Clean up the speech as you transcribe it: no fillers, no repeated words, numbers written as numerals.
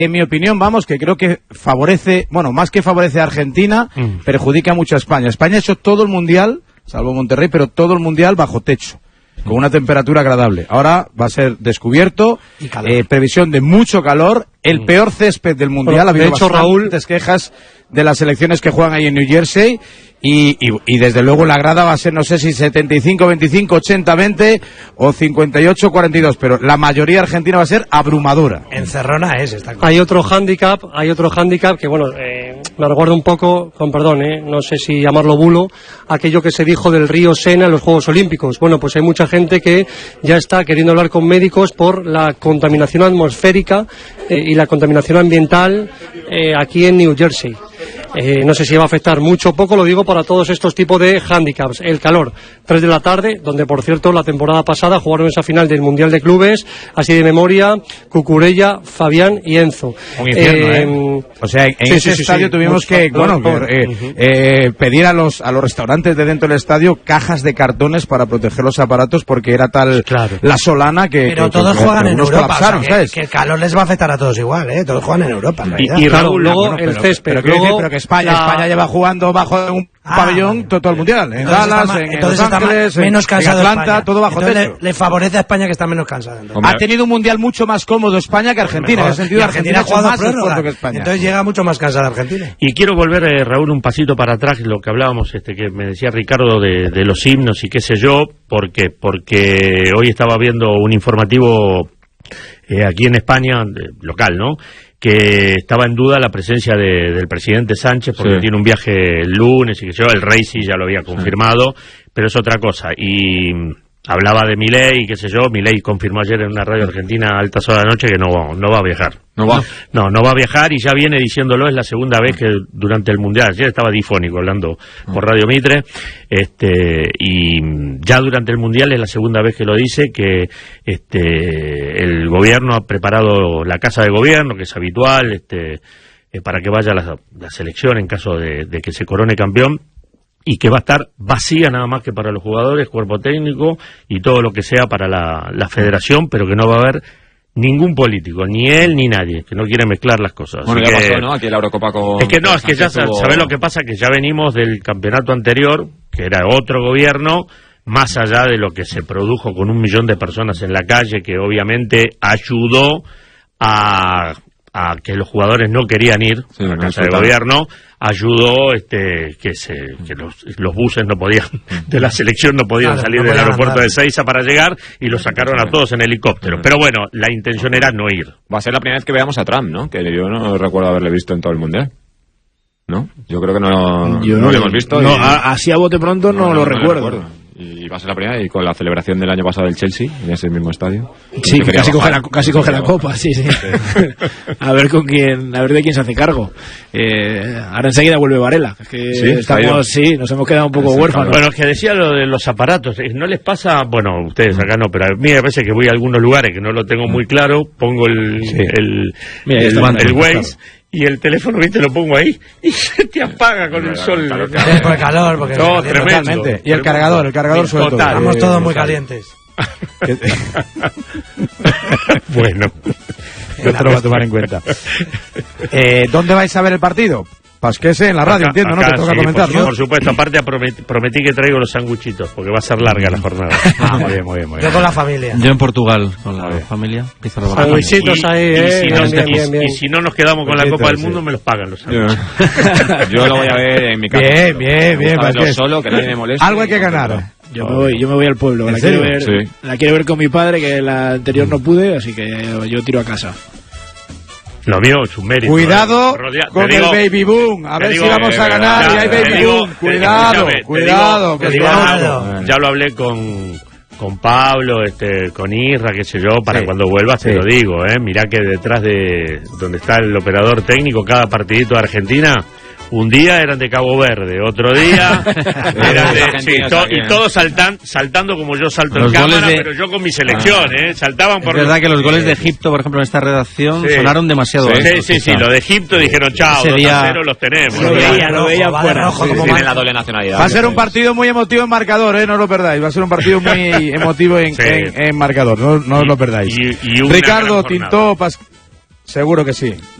En mi opinión, vamos, que creo que favorece, bueno, más que favorece a Argentina, perjudica mucho a España. España ha hecho todo el Mundial, salvo Monterrey, pero todo el Mundial bajo techo, con una temperatura agradable. Ahora va a ser descubierto, previsión de mucho calor, el peor césped del Mundial. Ha habido bastantes quejas de las selecciones que juegan ahí en New Jersey. Y desde luego la grada va a ser, no sé si 75-25, 80-20 o 58-42, pero la mayoría argentina va a ser abrumadora. Encerrona está claro. Hay otro hándicap que, bueno, me recuerda un poco, con perdón, no sé si llamarlo bulo, aquello que se dijo del río Sena en los Juegos Olímpicos. Bueno, pues hay mucha gente que ya está queriendo hablar con médicos por la contaminación atmosférica y la contaminación ambiental aquí en New Jersey. No sé si va a afectar mucho o poco, lo digo para todos estos tipos de hándicaps. El calor, 3 de la tarde, donde por cierto la temporada pasada jugaron esa final del Mundial de Clubes, así de memoria, Cucurella, Fabián y Enzo. Un infierno, O sea, en ese estadio tuvimos que pedir a los restaurantes de dentro del estadio cajas de cartones para proteger los aparatos, porque era tal la solana que... Pero todos juegan en Europa, o sea, que el calor les va a afectar a todos igual, todos juegan en Europa. Y Raúl, luego el césped. Pero que España lleva jugando bajo un pabellón todo el Mundial, en Dallas, en Los Ángeles, menos en Atlanta, España. todo bajo techo. Le favorece a España que está menos cansada. Ha tenido un Mundial mucho más cómodo España que Argentina. En el sentido de Argentina ha jugado más esfuerzo que España. Entonces llega mucho más cansada Argentina. Y quiero volver, Raúl, un pasito para atrás, lo que hablábamos, que me decía Ricardo de los himnos y qué sé yo, porque hoy estaba viendo un informativo aquí en España, local, ¿no?, que estaba en duda la presencia del presidente Sánchez, porque tiene un viaje el lunes y que el rey sí ya lo había confirmado, pero es otra cosa. Y hablaba de Milei y qué sé yo. Milei confirmó ayer en una radio argentina a altas horas de la noche que no va a viajar. No va a viajar, y ya viene diciéndolo, es la segunda vez que durante el Mundial, ayer estaba difónico hablando por Radio Mitre, y ya durante el Mundial es la segunda vez que lo dice, que el gobierno ha preparado la casa de gobierno, que es habitual, para que vaya la selección en caso de que se corone campeón, y que va a estar vacía nada más que para los jugadores, cuerpo técnico y todo lo que sea para la federación, pero que no va a haber ningún político, ni él ni nadie, que no quiere mezclar las cosas. Bueno, ya pasó, ¿no?, aquí la Eurocopa con... Es que ya sabés lo que pasa, que ya venimos del campeonato anterior, que era otro gobierno, más allá de lo que se produjo con 1 millón de personas en la calle, que obviamente ayudó a que los jugadores no querían ir a la casa de gobierno, ayudó que los buses no podían, de la selección no podían salir del aeropuerto de Ezeiza para llegar, y los sacaron a todos en helicóptero. Pero bueno, la intención era no ir. Va a ser la primera vez que veamos a Trump, ¿no?, que yo no recuerdo haberle visto en todo el Mundial, ¿no? Yo creo que no lo hemos visto. No, así a bote pronto no lo recuerdo. Y va a ser la primera, y con la celebración del año pasado del Chelsea en ese mismo estadio. Sí, que casi coge la copa, sí. A ver de quién se hace cargo. Ahora enseguida vuelve Varela, que nos hemos quedado un poco huérfanos. Bueno, es que decía lo de los aparatos, ¿no les pasa? Bueno, ustedes acá no, pero a mí a veces que voy a algunos lugares que no lo tengo muy claro, pongo el Waze, y el teléfono, ¿viste?, lo pongo ahí y se te apaga con el sol. Por el calor, porque tremendo. Y el cargador sobre todo. Estamos todos muy calientes. Bueno, no te lo va a tomar en cuenta. ¿Dónde vais a ver el partido? Pasquese en la radio, entiendo, ¿no? Que toca comentar, ¿no? Por supuesto, aparte prometí que traigo los sanguchitos, porque va a ser larga la jornada. Muy bien. Yo con la familia. Yo en Portugal, con la familia. Sanguchitos ahí, y si no nos quedamos con la Copa del Mundo, me los pagan los sanguchitos. Yo lo voy a ver en mi casa. Bien. Solo, que nadie me moleste. Algo hay que ganar. Yo me voy al pueblo. La quiero ver con mi padre, que la anterior no pude, así que yo tiro a casa. Lo mío es un mérito. Cuidado con el baby boom. A ver si vamos a ganar y hay baby boom. Cuidado. Ya lo hablé con Pablo, con Isra, qué sé yo, para cuando vuelvas te lo digo, mirá que detrás de donde está el operador técnico, cada partidito de Argentina, un día eran de Cabo Verde, otro día eran y todos saltando como yo salto en cámara, pero yo con mi selección, saltaban por... Es verdad que los goles de Egipto, por ejemplo, en esta redacción sonaron demasiado altos. Sí, lo de Egipto dijeron, chao, 2-0 los tenemos. Lo veía fuera. Tiene la doble nacionalidad. Va a ser un partido muy emotivo en marcador, no lo perdáis. Va a ser un partido muy emotivo en marcador, no os lo perdáis. Y Ricardo, Tintó, Seguro que sí.